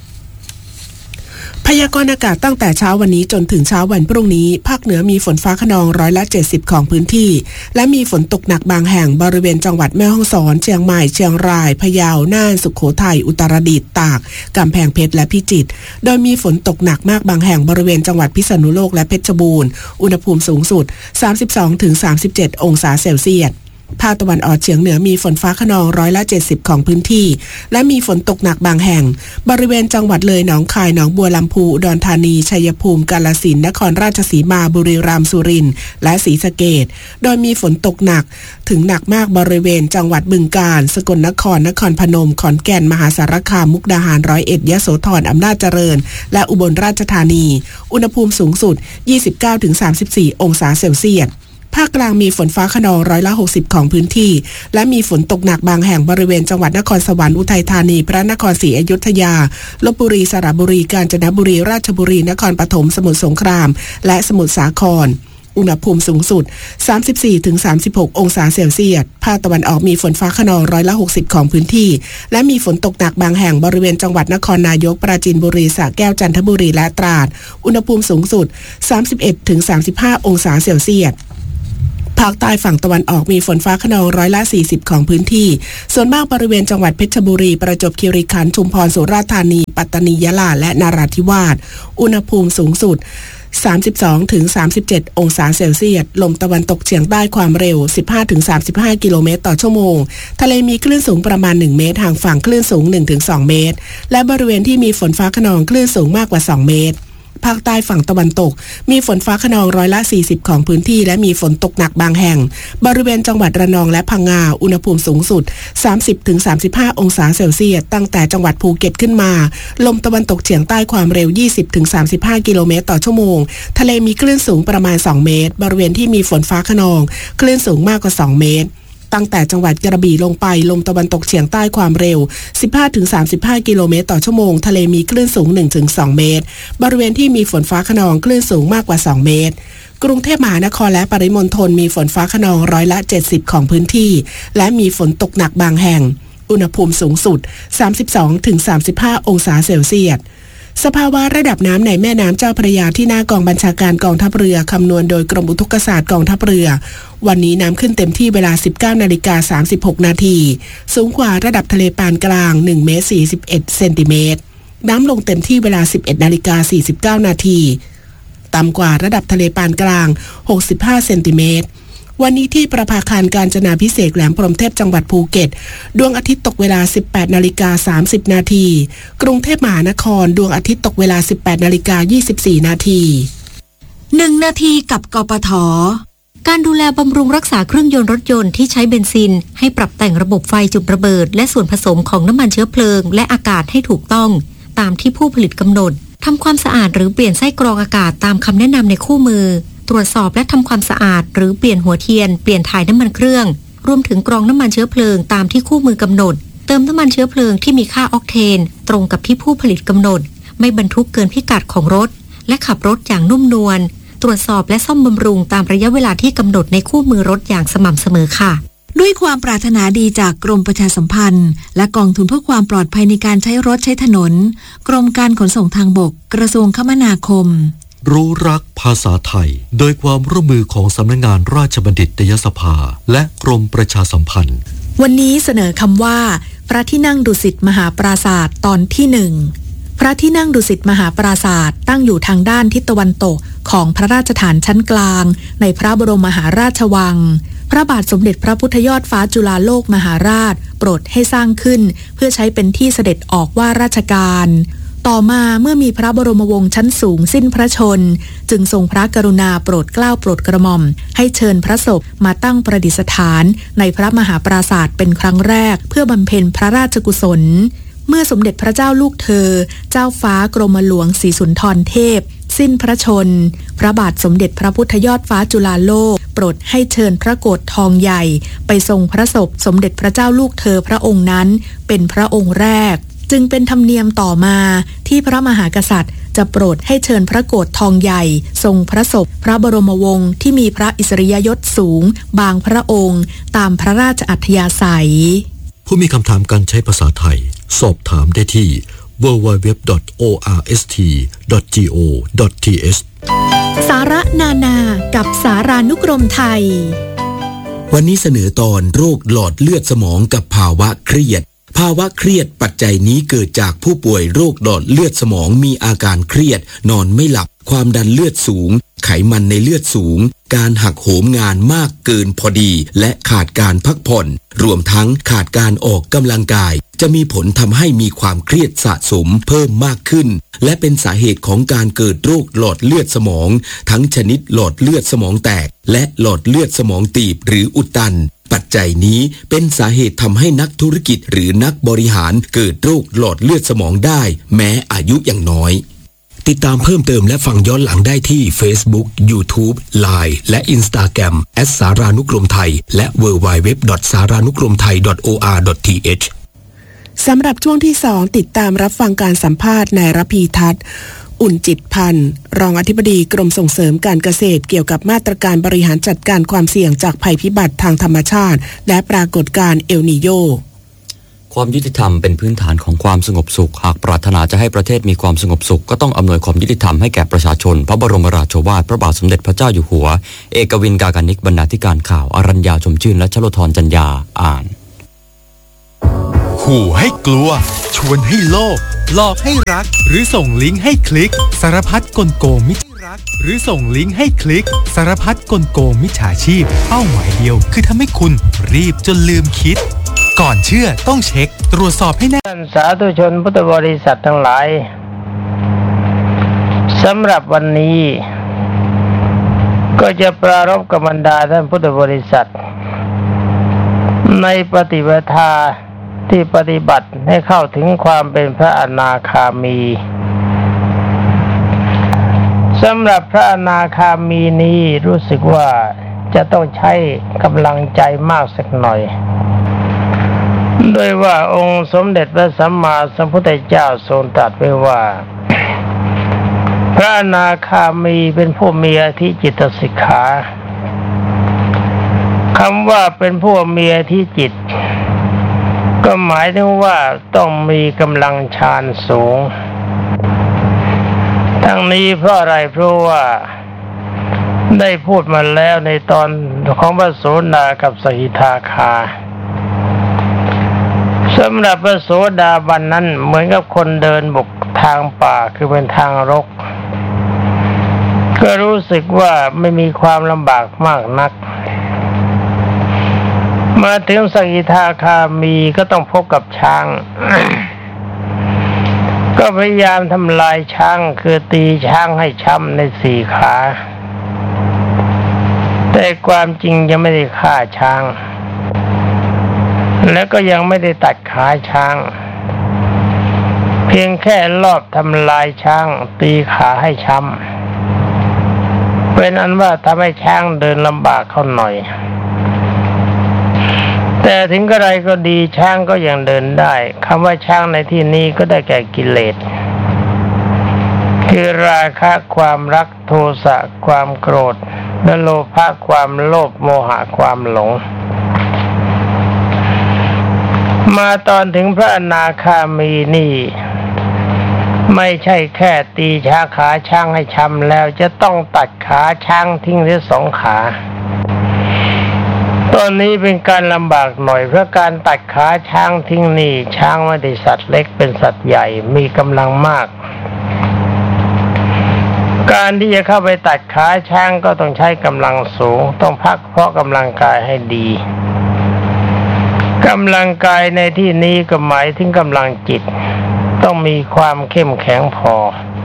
พยากรณ์อากาศตั้งแต่เช้าวันนี้จนถึงเช้าวันพรุ่งนี้ภาคเหนือมีฝนฟ้าคะนอง70%ของพื้นที่และมีฝนตกหนักบางแห่งบริเวณจังหวัดแม่ฮ่องสอนเชียงใหม่เชียงรายพะเยาน่านสุโขทัยอุตรดิตถ์ตากกำแพงเพชรและพิจิตรโดยมีฝนตกหนักมากบางแห่งบริเวณจังหวัดพิษณุโลกและเพชรบูรณ์อุณหภูมิสูงสุด 32-37 องศาเซลเซียสภาคตะวันออกเฉียงเหนือมีฝนฟ้าคะนอง70%ของพื้นที่และมีฝนตกหนักบางแห่งบริเวณจังหวัดเลยหนองคายหนองบัวลำพูอุดรธานีชัยภูมิกาฬสินธุ์นครราชสีมาบุรีรัมย์สุรินทร์และศรีสะเกษโดยมีฝนตกหนักถึงหนักมากบริเวณจังหวัดบึงกาฬสกลนครนครพนมขอนแก่นมหาสารคามมุกดาหาร101ยโสธรอำนาจเจริญและอุบลราชธานีอุณหภูมิสูงสุด 29-34 องศาเซลเซียสภาคกลางมีฝนฟ้าคะนอง60%ของพื้นที่และมีฝนตกหนักบางแห่งบริเวณจังหวัดนครสวรรค์อุทัยธานีพระนครศรีอยุธยาลพบุรีสระบุรีกาญจนบุรีราชบุรีนครปฐมสมุทรสงครามและสมุทรสาครอุณหภูมิสูงสุด 34-36 องศาเซลเซียสภาคตะวันออกมีฝนฟ้าคะนอง60%ของพื้นที่และมีฝนตกหนักบางแห่งบริเวณจังหวัดนครนายกปราจีนบุรีสระแก้วจันทบุรีและตราดอุณหภูมิสูงสุด 31-35 องศาเซลเซียสภาคใต้ฝั่งตะวันออกมีฝนฟ้าคะนอง40%ของพื้นที่ส่วนมากบริเวณจังหวัดเพชรบุรีประจวบคีรีขันธ์ชุมพรสุราษฎร์ธานีปัตตานียะลาและนราธิวาสอุณหภูมิสูงสุด 32-37 องศาเซลเซียสลมตะวันตกเฉียงใต้ความเร็ว 15-35 กิโลเมตรต่อชั่วโมงทะเลมีคลื่นสูงประมาณ1เมตรห่างฝั่งคลื่นสูง 1-2 เมตรและบริเวณที่มีฝนฟ้าคะนองคลื่นสูงมากกว่า2เมตรภาคใต้ฝั่งตะวันตกมีฝนฟ้าคะนอง40%ของพื้นที่และมีฝนตกหนักบางแห่งบริเวณจังหวัดระนองและพังงาอุณหภูมิสูงสุด 30-35 องศาเซลเซียสตั้งแต่จังหวัดภูเก็ตขึ้นมาลมตะวันตกเฉียงใต้ความเร็ว 20-35 กิโลเมตรต่อชั่วโมงทะเลมีคลื่นสูงประมาณ2เมตรบริเวณที่มีฝนฟ้าคะนองคลื่นสูงมากกว่า2เมตรตั้งแต่จังหวัดกระบี่ลงไปลมตะวันตกเฉียงใต้ความเร็ว 15-35 กิโลเมตรต่อชั่วโมงทะเลมีคลื่นสูง 1-2 เมตรบริเวณที่มีฝนฟ้าคะนองคลื่นสูงมากกว่า2เมตรกรุงเทพมหานครและปริมณฑลมีฝนฟ้าคะนอง70%ของพื้นที่และมีฝนตกหนักบางแห่งอุณหภูมิสูงสุด 32-35 องศาเซลเซียสสภาวะระดับน้ำในแม่น้ำเจ้าพระยาที่หน้ากองบัญชาการกองทัพเรือคำนวณโดยกรมอุทกศาสตร์กองทัพเรือวันนี้น้ำขึ้นเต็มที่เวลา 19:36 นาทีสูงกว่าระดับทะเลปานกลาง1เมตร41เซนติเมตรน้ำลงเต็มที่เวลา 11:49 นาทีต่ำกว่าระดับทะเลปานกลาง65เซนติเมตรวันนี้ที่ประภาคารกาญจนาภิเษกแหลมพรหมเทพจังหวัดภูเก็ตดวงอาทิตย์ตกเวลา 18:30 นาทีกรุงเทพมหานครดวงอาทิตย์ตกเวลา 18:24 นาที 1 นาทีกับกปท.การดูแลบำรุงรักษาเครื่องยนต์รถยนต์ที่ใช้เบนซินให้ปรับแต่งระบบไฟจุดระเบิดและส่วนผสมของน้ำมันเชื้อเพลิงและอากาศให้ถูกต้องตามที่ผู้ผลิตกำหนดทำความสะอาดหรือเปลี่ยนไส้กรองอากาศตามคำแนะนำในคู่มือตรวจสอบและทำความสะอาดหรือเปลี่ยนหัวเทียนเปลี่ยนถ่ายน้ำมันเครื่องรวมถึงกรองน้ำมันเชื้อเพลิงตามที่คู่มือกำหนดเติมน้ำมันเชื้อเพลิงที่มีค่าออกเทนตรงกับที่ผู้ผลิตกำหนดไม่บรรทุกเกินพิกัดของรถและขับรถอย่างนุ่มนวลตรวจสอบและซ่อมบำรุงตามระยะเวลาที่กำหนดในคู่มือรถอย่างสม่ำเสมอค่ะด้วยความปรารถนาดีจากกรมประชาสัมพันธ์และกองทุนเพื่อความปลอดภัยในการใช้รถใช้ถนนกรมการขนส่งทางบกกระทรวงคมนาคมรู้รักภาษาไทยโดยความร่วมมือของสำนักงานราชบัณฑิตยสภาและกรมประชาสัมพันธ์วันนี้เสนอคำว่าพระที่นั่งดุสิตมหาปราสาทตอนที่1พระที่นั่งดุสิตมหาปราสาทตั้งอยู่ทางด้านทิศตะวันตกของพระราชฐานชั้นกลางในพระบรมมหาราชวังพระบาทสมเด็จพระพุทธยอดฟ้าจุฬาโลกมหาราชโปรดให้สร้างขึ้นเพื่อใช้เป็นที่เสด็จออกว่าราชการต่อมาเมื่อมีพระบรมวงศ์ชั้นสูงสิ้นพระชนจึงทรงพระกรุณาโปรดเกล้าโปรดกระหม่อมให้เชิญพระศพมาตั้งประดิษฐานในพระมหาปราสาทเป็นครั้งแรกเพื่อบำเพ็ญพระราชกุศลเมื่อสมเด็จพระเจ้าลูกเธอเจ้าฟ้ากรมหลวงศรีสุนทรเทพสิ้นพระชนพระบาทสมเด็จพระพุทธยอดฟ้าจุฬาโลกโปรดให้เชิญพระโกฐทองใหญ่ไปทรงพระศพสมเด็จพระเจ้าลูกเธอพระองค์นั้นเป็นพระองค์แรกจึงเป็นธรรมเนียมต่อมาที่พระมหากษัตริย์จะโปรดให้เชิญพระโกฐทองใหญ่ทรงพระศพพระบรมวงศ์ที่มีพระอิสริยยศสูงบางพระองค์ตามพระราชอัธยาศัยผู้มีคำถามการใช้ภาษาไทยสอบถามได้ที่ www.orst.go.th สาระนานากับสารานุกรมไทยวันนี้เสนอตอนโรคหลอดเลือดสมองกับภาวะเครียดภาวะเครียดปัจจัยนี้เกิดจากผู้ป่วยโรคหลอดเลือดสมองมีอาการเครียดนอนไม่หลับความดันเลือดสูงไขมันในเลือดสูงการหักโหมงานมากเกินพอดีและขาดการพักผ่อนรวมทั้งขาดการออกกำลังกายจะมีผลทำให้มีความเครียดสะสมเพิ่มมากขึ้นและเป็นสาเหตุของการเกิดโรคหลอดเลือดสมองทั้งชนิดหลอดเลือดสมองแตกและหลอดเลือดสมองตีบหรืออุดตันปัจจัยนี้เป็นสาเหตุทำให้นักธุรกิจหรือนักบริหารเกิดโรคหลอดเลือดสมองได้แม้อายุยังน้อยติดตามเพิ่มเติมและฟังย้อนหลังได้ที่ Facebook, YouTube, Line และ Instagram @สารานุกรมไทยและ www.saranukromthai.or.th สำหรับช่วงที่2ติดตามรับฟังการสัมภาษณ์นายระพีทัศน์อุ่นจิตพันธ์รองอธิบดีกรมส่งเสริมการเกษตรเกี่ยวกับมาตรการบริหารจัดการความเสี่ยงจากภัยพิบัติทางธรรมชาติและปรากฏการณ์เอลนีโญความยุติธรรมเป็นพื้นฐานของความสงบสุขหากปรารถนาจะให้ประเทศมีความสงบสุขก็ต้องอำนวยความยุติธรรมให้แก่ประชาชนพระบรมราโชวาทพระบาทสมเด็จพระเจ้าอยู่หัวเอกวินกากานิกบรรณาธิการข่าวอรัญญาชมชื่นและชโลธรจัญญาอ่านขู่ให้กลัวชวนให้โลภหลอกให้รักหรือส่งลิงก์ให้คลิกสารพัดกลโกงมิจฉารักหรือส่งลิงก์ให้คลิกสารพัดกลโกงมิจฉาชีพเป้าหมายเดียวคือทำให้คุณรีบจนลืมคิดก่อนเชื่อต้องเช็คตรวจสอบให้แน่สาธุชนพุทธบริษัททั้งหลายสำหรับวันนี้ก็จะปรารภกับบรรดาท่านพุทธบริษัทในปฏิปทาที่ปฏิบัติให้เข้าถึงความเป็นพระอนาคามีสำหรับพระอนาคามีนี้รู้สึกว่าจะต้องใช้กำลังใจมากสักหน่อยโดยว่าองค์สมเด็จพระสัมมาสัมพุทธเจ้าทรงตรัสไว้ว่าพระอนาคามีเป็นผู้มีอธิจิตสิกขาคำว่าเป็นผู้มีอธิจิตก็หมายถึงว่าต้องมีกำลังฌานสูงทั้งนี้เพราะอะไรเพราะว่าได้พูดมาแล้วในตอนของพระโสดากับสกิทาคาสำหรับพระโสดาบันนั้นเหมือนกับคนเดินบุกทางป่าคือเป็นทางรกก็รู้สึกว่าไม่มีความลำบากมากนักมาถึงสกิทาคามีก็ต้องพบกับช้าง ก็พยายามทำลายช้างคือตีช้างให้ช้ำในสี่ขาแต่ความจริงยังไม่ได้ฆ่าช้างแล้วก็ยังไม่ได้ตัดขาช้างเพียงแค่ลอบทำลายช้างตีขาให้ช้ำเป็นอันว่าทำให้ช้างเดินลำบากเข้าหน่อยแต่ถึงกระไรก็ดีช้างก็ยังเดินได้คำว่าช้างในที่นี้ก็ได้แก่กิเลสคือราคะความรักโทสะความโกรธและโลภะความโลภโมหะความหลงมาตอนถึงพระอนาคามีนี่ไม่ใช่แค่ตีขาช้างให้ช้ำแล้วจะต้องตัดขาช้างทิ้งเสียสองขาตอนนี้เป็นการลำบากหน่อยเพราะการตัดขาช้างทิ้งนี่ช้างไม่ได้สัตว์เล็กเป็นสัตว์ใหญ่มีกำลังมากการที่จะเข้าไปตัดขาช้างก็ต้องใช้กำลังสูงต้องพักเพราะกำลังกายให้ดีกำลังกายในที่นี้ก็หมายถึงกำลังจิตต้องมีความเข้มแข็งพอ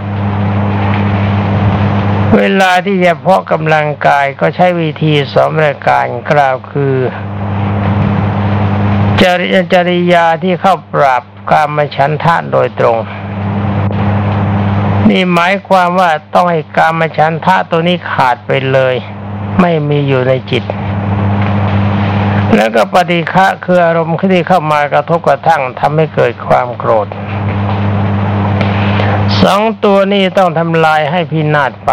เวลาที่จะเพาะกำลังกายก็ใช้วิธีสองรายการกล่าวคือจริยาที่เข้าปราบกามฉันทะโดยตรงนี่หมายความว่าต้องให้กามฉันทะตัวนี้ขาดไปเลยไม่มีอยู่ในจิตแล้วก็ปฏิฆะคืออารมณ์ที่เข้ามากระทบกระทั่งทำให้เกิดความโกรธสองตัวนี้ต้องทำลายให้พินาศไป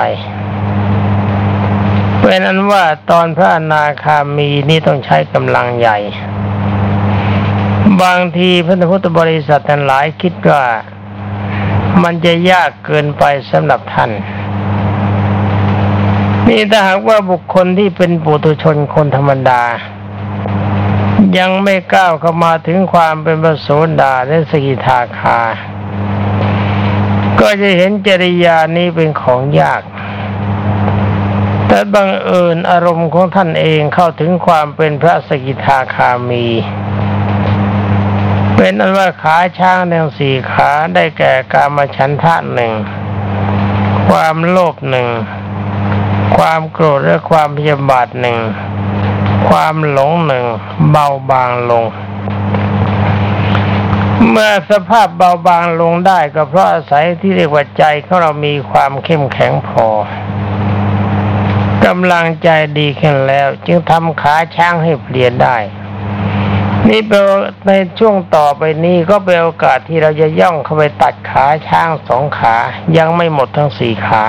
เป็นนั้นว่าตอนพระอนาคามีนี้ต้องใช้กำลังใหญ่บางทีพระพุทธบริษัททั้งหลายคิดว่ามันจะยากเกินไปสำหรับท่านนี่ถ้าหากว่าบุคคลที่เป็นปุถุชนคนธรรมดายังไม่ก้าวเข้ามาถึงความเป็นพระโสดาและสกิทาคาก็จะเห็นจริยานี้เป็นของยากแต่บังเอิญอารมณ์ของท่านเองเข้าถึงความเป็นพระสกิทาคามีเป็นอันว่าขาช้างทั้งสี่ขาได้แก่กามฉันทะหนึ่งความโลภหนึ่งความโกรธและความพยาบาทหนึ่งความหลงหนึ่งเบาบางลงเมื่อสภาพเบาบางลงได้ก็เพราะอาศัยที่เรียกว่าใจของเรามีความเข้มแข็งพอกำลังใจดีขึ้นแล้วจึงทำขาช้างให้เปลี่ยนได้นี่เป็นในช่วงต่อไปนี้ก็เป็นโอกาสที่เราจะย่องเข้าไปตัดขาช้างสองขายังไม่หมดทั้งสี่ขา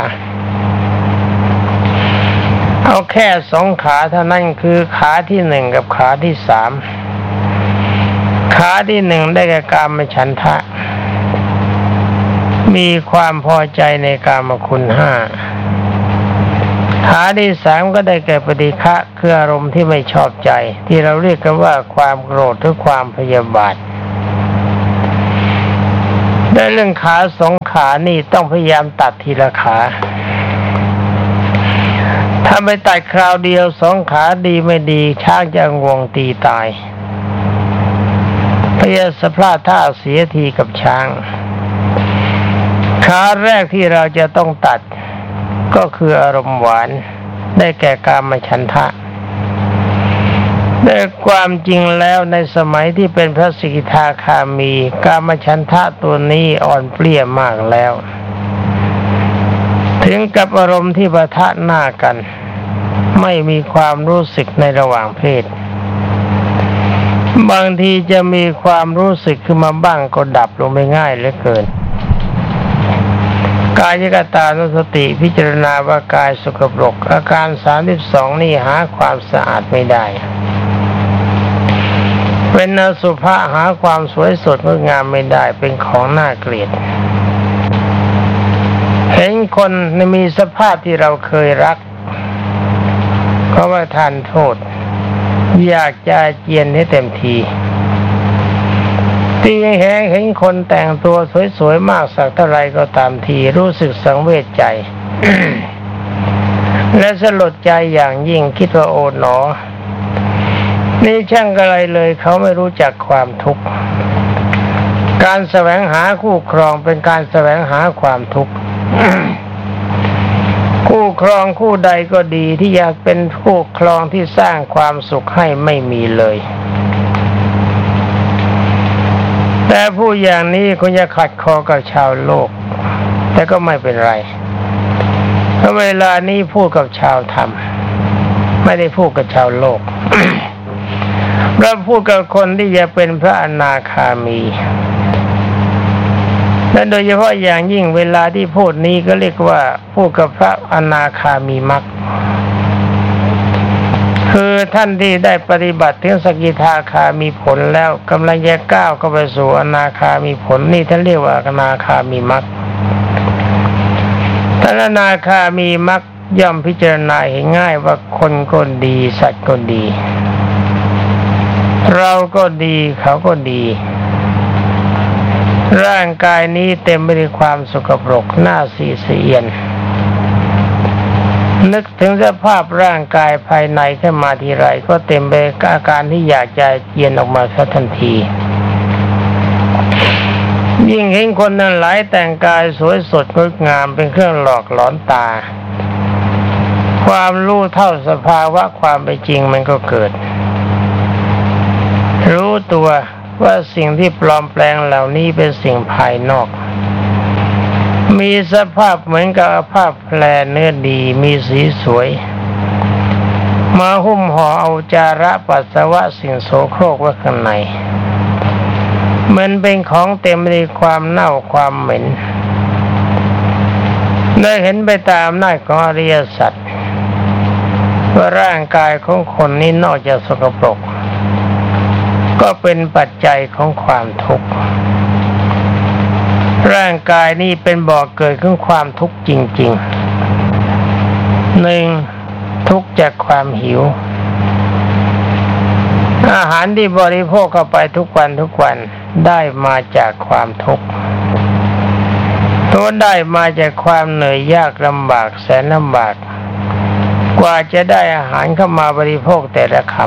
เอาแค่สองขาเท่านั้นคือขาที่หนึ่งกับขาที่สามขาที่หนึ่งได้แก่กามฉันทะมีความพอใจในกามคุณห้าขาที่สามก็ได้แก่ปฏิฆะคืออารมณ์ที่ไม่ชอบใจที่เราเรียกกันว่าความโกรธหรือความพยาบาทในเรื่องขาสองขานี่ต้องพยายามตัดทีละขาถ้าไปตัดคราวเดียวสองขาดีไม่ดีช้างจะงวงตีตายพยาสพลาดท่าเสียทีกับช้างขาแรกที่เราจะต้องตัดก็คืออารมณ์หวานได้แก่กามฉันทะแต่ความจริงแล้วในสมัยที่เป็นพระสกิทาคามีกามฉันทะตัวนี้อ่อนเปลี้ยมากแล้วถึงกับอารมณ์ที่ปะทะหน้ากันไม่มีความรู้สึกในระหว่างเพศบางทีจะมีความรู้สึกขึ้นมาบ้างก็ดับลงไปง่ายเหลือเกินกายกตานุสติพิจารณาว่ากายสกปรกอาการ32นี่หาความสะอาดไม่ได้เป็นอสุภะหาความสวยสดงดงามไม่ได้เป็นของน่าเกลียดเห็นคนมีสภาพที่เราเคยรักเพราะว่าทานโทษอยากจะเจียนให้เต็มทีที่เห็นคนแต่งตัวสวยๆมากสักเท่าไรก็ตามทีรู้สึกสังเวชใจ และสลดใจอย่างยิ่งคิดว่าโอ๋หนอนี่ช่างอะไรเลยเขาไม่รู้จักความทุกข์การแสวงหาคู่ครองเป็นการแสวงหาความทุกข์ คู่ครองคู่ใดก็ดีที่อยากเป็นคู่ครองที่สร้างความสุขให้ไม่มีเลยแต่ผู้อย่างนี้คงจะขัดคอกับชาวโลกแต่ก็ไม่เป็นไรเพราะเวลานี้พูดกับชาวธรรมไม่ได้พูดกับชาวโลก เราพูดกับคนที่จะเป็นพระอนาคามีและโดยเฉพาะอย่างยิ่งเวลาที่พูดนี้ก็เรียกว่าพูดกับพระอนาคามีมรรคคือท่านที่ได้ปฏิบัติถึงสกิทาคามีผลแล้วกำลังจะก้าวเข้าไปสู่อนาคามีผลนี่ท่านเรียกว่าอนาคามีมรรคท่านอนาคามีมรรคย่อมพิจารณาเห็นง่ายว่าคนก็ดีสัตว์ก็ดีเราก็ดีเขาก็ดีร่างกายนี้เต็มไปด้วยความสกปรกน่าสีเสียนนึกถึงสภาพร่างกายภายในขึ้นมาทีไรก็เต็มไปด้วยอาการที่อยากจะเจียนออกมาทันทียิ่งเห็นคนนั้นหลายแต่งกายสวยสดงดงามเป็นเครื่องหลอกหลอนตาความรู้เท่าสภาวะความเป็นจริงมันก็เกิดรู้ตัวว่าสิ่งที่ปลอมแปลงเหล่านี้เป็นสิ่งภายนอกมีสภาพเหมือนกับผ้าแพรเนื้อดีมีสีสวยมาหุ้มห่อเอาจาระปัสสาวะสิ่งโสโครกไว้ข้างในมันเป็นของเต็มไปด้วยความเน่าความเหม็นได้เห็นไปตามอำนาจของอริยสัจว่าร่างกายของคนนี้นอกจากสกปรกก็เป็นปัจจัยของความทุกข์ร่างกายนี้เป็นบ่อเกิดของความทุกข์จริงๆหนึ่งทุกข์จากความหิวอาหารที่บริโภคเข้าไปทุกวันได้มาจากความทุกข์ตัวได้มาจากความเหนื่อยยากลำบากแสนลำบากกว่าจะได้อาหารเข้ามาบริโภคแต่ละคำ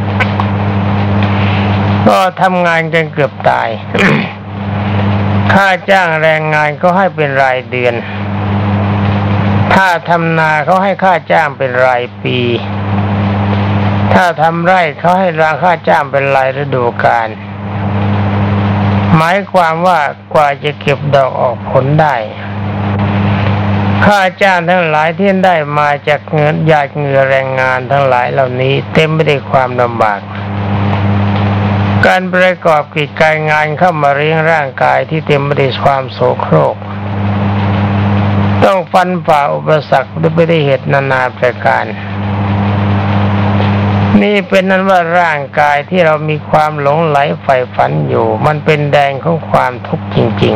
ก็ทำงานจนเกือบตาย ค่าจ้างแรงงานเขาให้เป็นรายเดือนถ้าทำนาเขาให้ค่าจ้างเป็นรายปีถ้าทำไร่เขาให้ราคาจ้างเป็นรายฤดูกาลหมายความว่ากว่าจะเก็บดอกออกผลได้ค่าจ้างทั้งหลายที่ได้มาจากเงินหยาดเหงื่อแรงงานทั้งหลายเหล่านี้เต็มไปด้วยความลำบากการประกอบกิจการงานเข้ามาเลี้ยงร่างกายที่เต็มไปด้วยความโสโครกต้องฟันฝ่าอุปสรรคด้วยไปด้วยเหตุนานาประการนี่เป็นนั้นว่าร่างกายที่เรามีความหลงไหลใฝ่ฝันอยู่มันเป็นแดนของความทุกข์จริง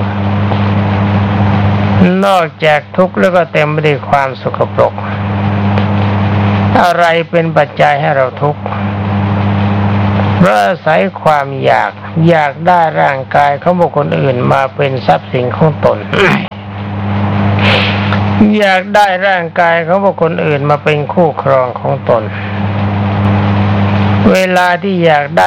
ๆนอกจากทุกข์แล้วก็เต็มไปด้วยความสกปรกอะไรเป็นปัจจัยให้เราทุกข์เพราะอาศัยความอยากได้ร่างกายของบุคคลอื่นมาเป็นทรัพย์สินของตนอยากได้ร่างกายของบุคคลอื่นมาเป็นคู่ครองของตนเวลาที่อยากได้